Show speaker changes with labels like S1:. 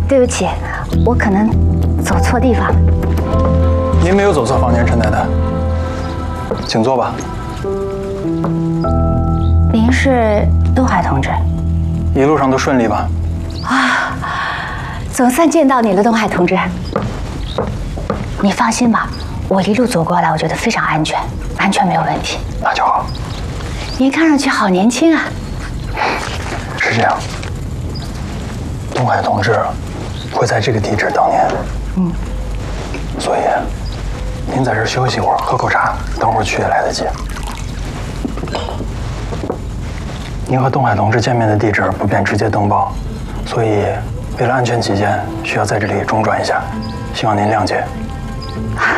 S1: 对不起，我可能走错地方了。
S2: 您没有走错房间，陈太太，请坐吧。
S1: 您是东海同志？
S2: 一路上都顺利吧？
S1: 啊，总算见到你了，东海同志。你放心吧，我一路走过来，我觉得非常安全，完全没有问题。
S2: 那就好。
S1: 您看上去好年轻啊。
S2: 是这样，东海同志会在这个地址等您。所以您在这儿休息会儿，喝口茶，等会儿去也来得及。您和东海同志见面的地址不便直接登报，所以为了安全起见，需要在这里中转一下，希望您谅解。